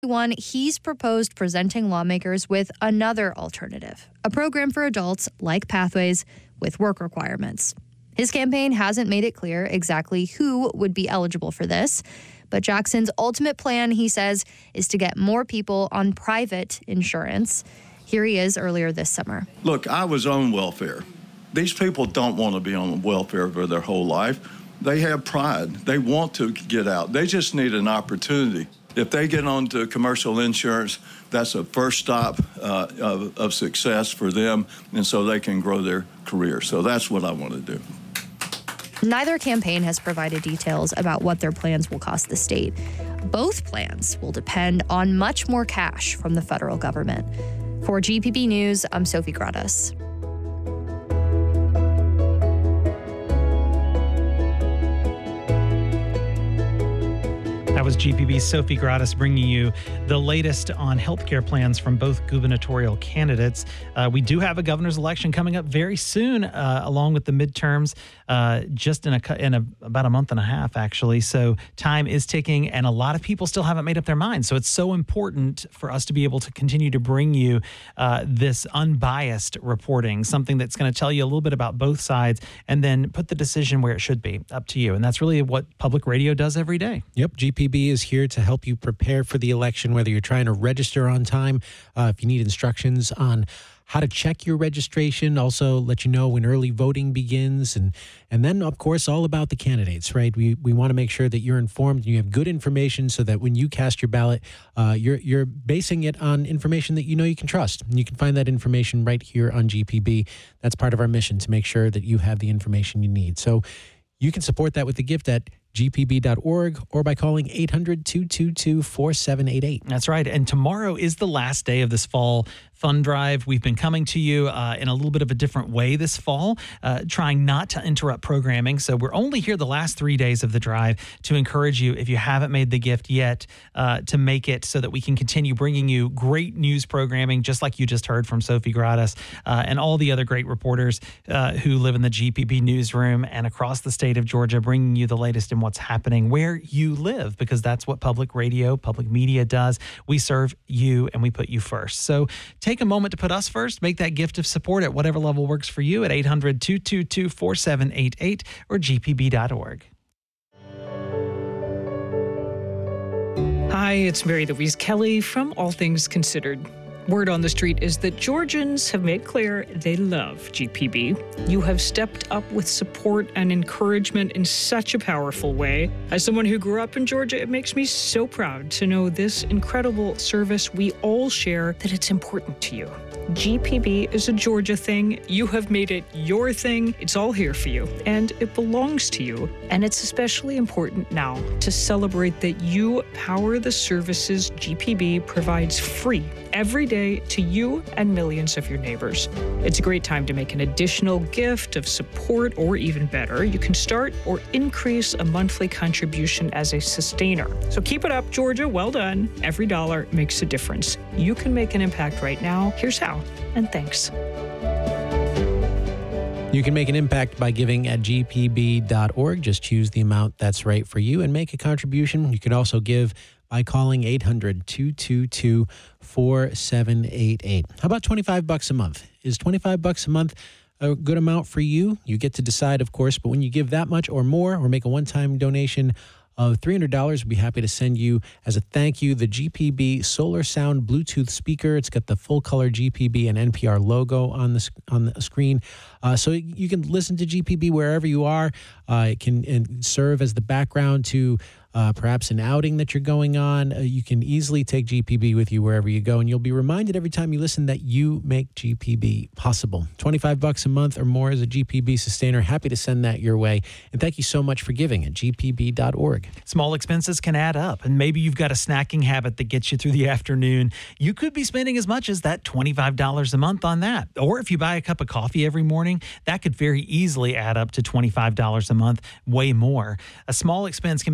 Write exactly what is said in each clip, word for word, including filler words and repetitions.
One, he's proposed presenting lawmakers with another alternative, a program for adults like Pathways with work requirements. His campaign hasn't made it clear exactly who would be eligible for this, but Jackson's ultimate plan, he says, is to get more people on private insurance. Here he is earlier this summer. Look, I was on welfare. These people don't want to be on welfare for their whole life. They have pride. They want to get out. They just need an opportunity. If they get onto commercial insurance, that's a first stop uh, of, of success for them, and so they can grow their career. So that's what I want to do. Neither campaign has provided details about what their plans will cost the state. Both plans will depend on much more cash from the federal government. For G P B News, I'm Sophie Gradas. That was G P B's Sophie Gradas bringing you the latest on healthcare plans from both gubernatorial candidates. Uh, we do have a governor's election coming up very soon, uh, along with the midterms, uh, just in a in a, about a month and a half, actually. So time is ticking, and a lot of people still haven't made up their minds. So it's so important for us to be able to continue to bring you uh, this unbiased reporting, something that's going to tell you a little bit about both sides, and then put the decision where it should be, up to you. And that's really what public radio does every day. Yep, G P B is here to help you prepare for the election, whether you're trying to register on time, uh, if you need instructions on how to check your registration, also let you know when early voting begins, and and then, of course, all about the candidates, right? We we want to make sure that you're informed and you have good information so that when you cast your ballot, uh, you're you're basing it on information that you know you can trust. And you can find that information right here on G P B. That's part of our mission, to make sure that you have the information you need. So you can support that with a gift at G P B dot org or by calling eight hundred, two two two, four seven eight eight. That's right. And tomorrow is the last day of this fall fund drive. We've been coming to you uh, in a little bit of a different way this fall, uh, trying not to interrupt programming. So we're only here the last three days of the drive to encourage you, if you haven't made the gift yet, uh, to make it so that we can continue bringing you great news programming, just like you just heard from Sophie Gradas uh, and all the other great reporters uh, who live in the G P B newsroom and across the state of Georgia, bringing you the latest in what's happening where you live, because that's what public radio, public media does. We serve you and we put you first. So take a moment to put us first. Make that gift of support at whatever level works for you at eight hundred, two two two, four seven eight eight or G P B dot org. Hi, it's Mary Louise Kelly from All Things Considered. Word on the street is that Georgians have made clear they love G P B. You have stepped up with support and encouragement in such a powerful way. As someone who grew up in Georgia, it makes me so proud to know this incredible service we all share, that it's important to you. G P B is a Georgia thing. You have made it your thing. It's all here for you, and it belongs to you. And it's especially important now to celebrate that you power the services G P B provides free every day to you and millions of your neighbors. It's a great time to make an additional gift of support, or even better, you can start or increase a monthly contribution as a sustainer. So keep it up, Georgia. Well done. Every dollar makes a difference. You can make an impact right now. Here's how, and thanks. You can make an impact by giving at G P B dot org. Just choose the amount that's right for you and make a contribution. You can also give by calling eight hundred, two two two, four seven eight eight. How about twenty-five bucks a month? Is twenty-five bucks a month a good amount for you? You get to decide, of course, but when you give that much or more, or make a one-time donation of three hundred dollars, we'd be happy to send you, as a thank you, the G P B Solar Sound Bluetooth speaker. It's got the full-color G P B and N P R logo on the on the screen, uh, so you can listen to G P B wherever you are. Uh, it can and serve as the background to Uh, perhaps an outing that you're going on. Uh, you can easily take G P B with you wherever you go, and you'll be reminded every time you listen that you make G P B possible. twenty-five bucks a month or more as a G P B sustainer. Happy to send that your way. And thank you so much for giving at G P B dot org. Small expenses can add up, and maybe you've got a snacking habit that gets you through the afternoon. You could be spending as much as that twenty-five dollars a month on that. Or if you buy a cup of coffee every morning, that could very easily add up to twenty-five dollars a month, way more. A small expense can be a big part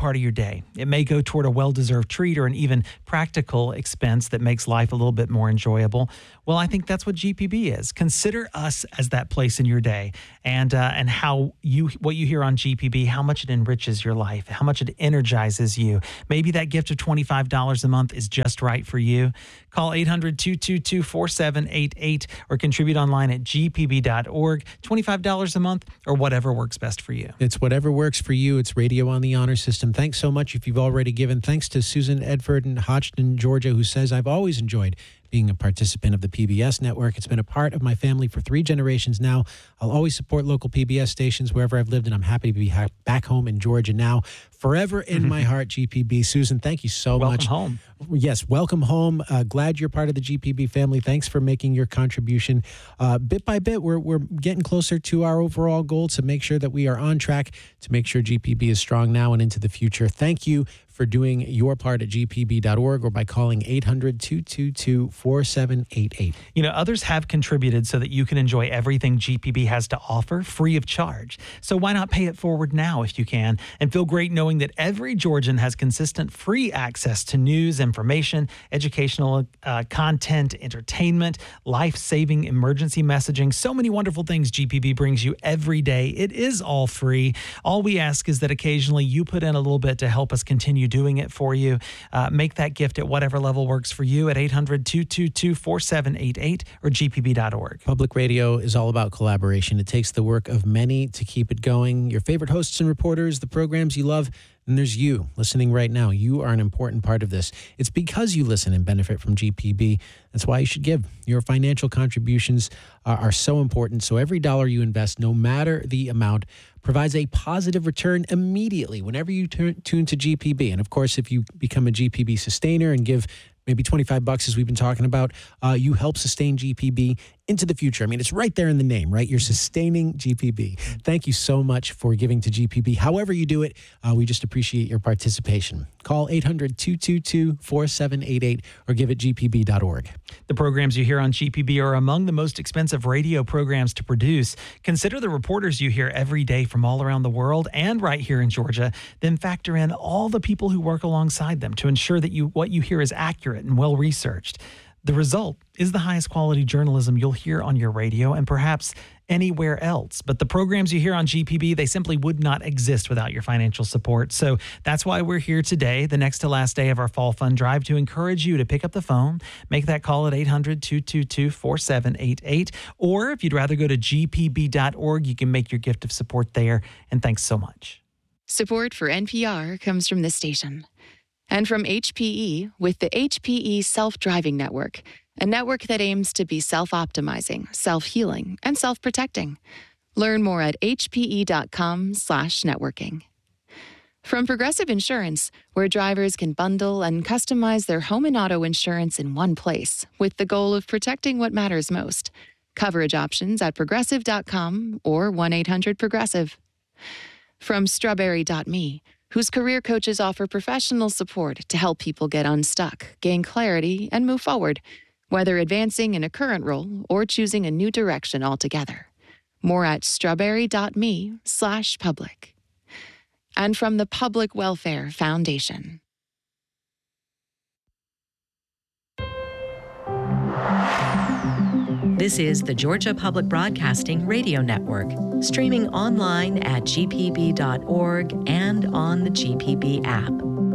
part of your day. It may go toward a well-deserved treat or an even practical expense that makes life a little bit more enjoyable. Well, I think that's what G P B is. Consider us as that place in your day, and uh, and how you what you hear on G P B, how much it enriches your life, how much it energizes you. Maybe that gift of twenty-five dollars a month is just right for you. Call eight hundred, two two two, four seven eight eight or contribute online at g p b dot org. twenty-five dollars a month or whatever works best for you. It's whatever works for you. It's Radio on the Honor System. Thanks so much if you've already given. Thanks to Susan Edford in Hodgson, Georgia, who says, I've always enjoyed being a participant of the P B S network. It's been a part of my family for three generations now. I'll always support local P B S stations wherever I've lived, and I'm happy to be ha- back home in Georgia now. Forever in mm-hmm. my heart, G P B. Susan, thank you so welcome much. Welcome home. Yes, welcome home. Uh, glad you're part of the G P B family. Thanks for making your contribution. Uh, bit by bit, we're we're getting closer to our overall goal to make sure that we are on track to make sure G P B is strong now and into the future. Thank you for doing your part at g p b dot org or by calling eight hundred, two two two, four seven eight eight. You know, others have contributed so that you can enjoy everything G P B has to offer free of charge. So why not pay it forward now if you can, and feel great knowing that every Georgian has consistent free access to news, information, educational uh, content, entertainment, life-saving emergency messaging, so many wonderful things G P B brings you every day. It is all free. All we ask is that occasionally you put in a little bit to help us continue doing it for you. Uh, make that gift at whatever level works for you at eight hundred, two two two, four seven eight eight or g p b dot org. Public radio is all about collaboration. It takes the work of many to keep it going. Your favorite hosts and reporters, the programs you love, and there's you listening right now. You are an important part of this. It's because you listen and benefit from G P B. That's why you should give. Your financial contributions are, are so important. So every dollar you invest, no matter the amount, provides a positive return immediately whenever you turn, tune to G P B. And of course, if you become a G P B sustainer and give maybe twenty-five bucks, as we've been talking about, uh, you help sustain G P B into the future. I mean, it's right there in the name, right? You're sustaining G P B. Thank you so much for giving to G P B. However you do it, uh, we just appreciate your participation. Call eight hundred, two two two, four seven eight eight or give at g p b dot org. The programs you hear on G P B are among the most expensive radio programs to produce. Consider the reporters you hear every day from all around the world and right here in Georgia. Then factor in all the people who work alongside them to ensure that you what you hear is accurate and well researched. The result is the highest quality journalism you'll hear on your radio and perhaps anywhere else. But the programs you hear on G P B, they simply would not exist without your financial support. So that's why we're here today, the next to last day of our Fall Fund Drive, to encourage you to pick up the phone, make that call at eight hundred, two two two, four seven eight eight. Or if you'd rather go to g p b dot org, you can make your gift of support there. And thanks so much. Support for N P R comes from this station. And from H P E with the H P E Self-Driving Network, a network that aims to be self-optimizing, self-healing, and self-protecting. Learn more at h p e dot com slash networking. From Progressive Insurance, where drivers can bundle and customize their home and auto insurance in one place with the goal of protecting what matters most. Coverage options at progressive dot com or one eight hundred progressive. From Strawberry dot me, whose career coaches offer professional support to help people get unstuck, gain clarity, and move forward, whether advancing in a current role or choosing a new direction altogether. More at strawberry dot me slash public. And from the Public Welfare Foundation. This is the Georgia Public Broadcasting Radio Network, streaming online at g p b dot org and on the G P B app.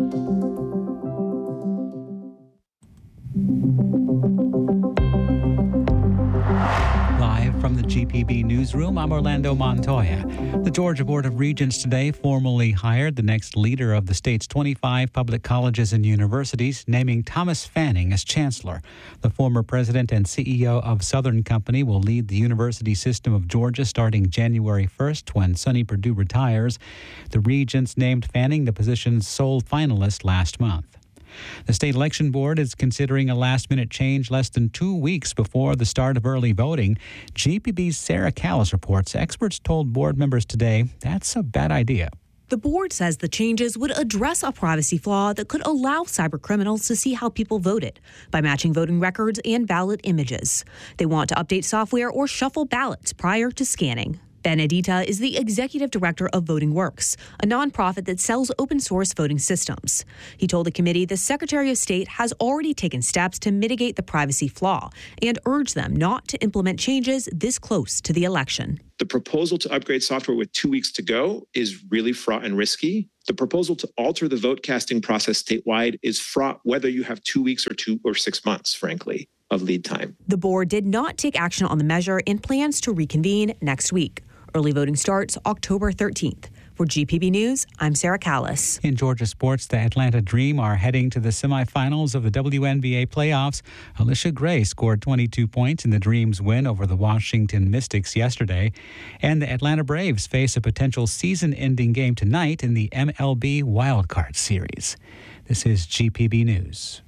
Live from the G P B newsroom, I'm Orlando Montoya. The Georgia Board of Regents today formally hired the next leader of the state's twenty-five public colleges and universities, naming Thomas Fanning as chancellor. The former president and C E O of Southern Company will lead the university system of Georgia starting January first when Sonny Perdue retires. The Regents named Fanning the position's sole finalist last month. The state election board is considering a last-minute change less than two weeks before the start of early voting. G P B's Sarah Callis reports experts told board members today that's a bad idea. The board says the changes would address a privacy flaw that could allow cybercriminals to see how people voted by matching voting records and ballot images. They want to update software or shuffle ballots prior to scanning. Benedita is the executive director of Voting Works, a nonprofit that sells open source voting systems. He told the committee the Secretary of State has already taken steps to mitigate the privacy flaw and urged them not to implement changes this close to the election. The proposal to upgrade software with two weeks to go is really fraught and risky. The proposal to alter the vote casting process statewide is fraught whether you have two weeks or two or six months, frankly, of lead time. The board did not take action on the measure and plans to reconvene next week. Early voting starts October thirteenth. For G P B News, I'm Sarah Callis. In Georgia sports, the Atlanta Dream are heading to the semifinals of the W N B A playoffs. Alicia Gray scored twenty-two points in the Dream's win over the Washington Mystics yesterday. And the Atlanta Braves face a potential season-ending game tonight in the M L B Wildcard Series. This is G P B News.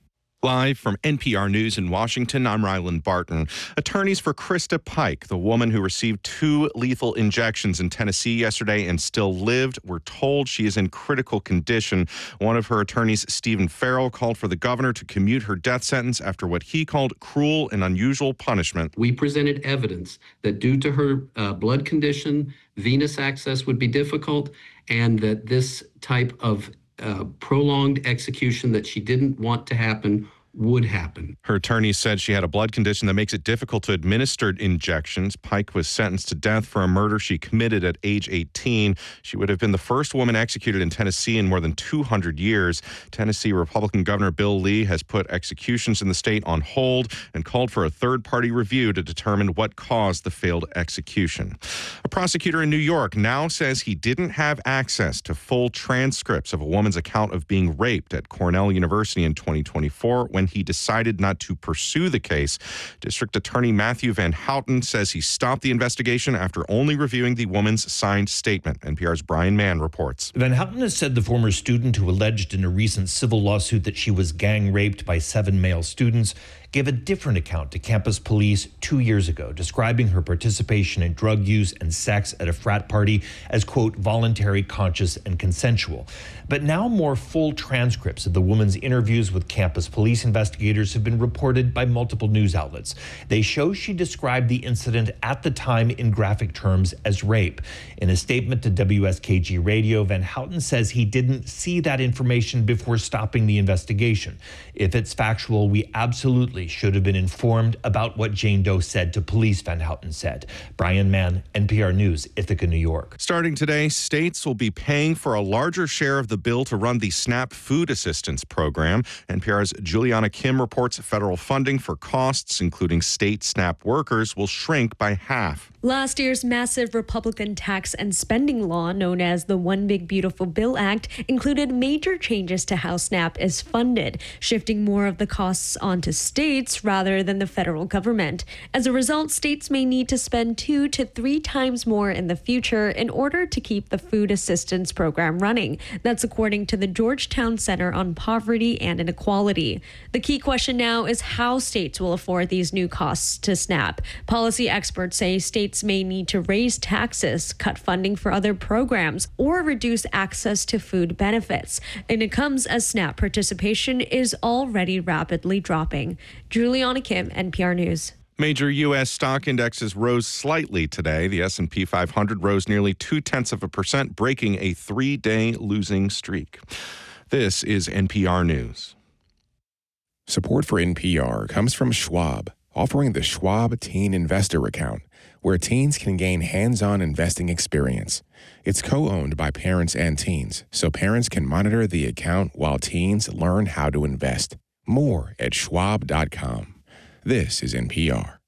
Live from N P R News in Washington, I'm Ryland Barton. Attorneys for Krista Pike, the woman who received two lethal injections in Tennessee yesterday and still lived, were told she is in critical condition. One of her attorneys, Stephen Farrell, called for the governor to commute her death sentence after what he called cruel and unusual punishment. We presented evidence that due to her uh, blood condition, venous access would be difficult, and that this type of uh, prolonged execution that she didn't want to happen would happen. Her attorney said she had a blood condition that makes it difficult to administer injections. Pike was sentenced to death for a murder she committed at age eighteen. She would have been the first woman executed in Tennessee in more than two hundred years. Tennessee Republican Governor Bill Lee has put executions in the state on hold and called for a third-party review to determine what caused the failed execution. A prosecutor in New York now says he didn't have access to full transcripts of a woman's account of being raped at Cornell University in twenty twenty-four when he decided not to pursue the case. District Attorney Matthew Van Houten says he stopped the investigation after only reviewing the woman's signed statement. N P R's Brian Mann reports. Van Houten has said the former student who alleged in a recent civil lawsuit that she was gang raped by seven male students gave a different account to campus police two years ago, describing her participation in drug use and sex at a frat party as, quote, voluntary, conscious, and consensual. But now more full transcripts of the woman's interviews with campus police investigators have been reported by multiple news outlets. They show she described the incident at the time in graphic terms as rape. In a statement to W S K G Radio, Van Houten says he didn't see that information before stopping the investigation. If it's factual, we absolutely should have been informed about what Jane Doe said to police, Van Houten said. Brian Mann, N P R News, Ithaca, New York. Starting today, states will be paying for a larger share of the bill to run the SNAP Food Assistance Program. N P R's Juliana Kim reports federal funding for costs, including state SNAP workers, will shrink by half. Last year's massive Republican tax and spending law, known as the One Big Beautiful Bill Act, included major changes to how SNAP is funded, shifting more of the costs onto states rather than the federal government. As a result, states may need to spend two to three times more in the future in order to keep the food assistance program running. That's according to the Georgetown Center on Poverty and Inequality. The key question now is how states will afford these new costs to SNAP. Policy experts say states may need to raise taxes, cut funding for other programs, or reduce access to food benefits. And it comes as SNAP participation is already rapidly dropping. Juliana Kim, N P R News. Major U S stock indexes rose slightly today. The S and P five hundred rose nearly two-tenths of a percent, breaking a three-day losing streak. This is N P R News. Support for N P R comes from Schwab, offering the Schwab Teen Investor Account, where teens can gain hands-on investing experience. It's co-owned by parents and teens, so parents can monitor the account while teens learn how to invest. More at schwab dot com. This is N P R.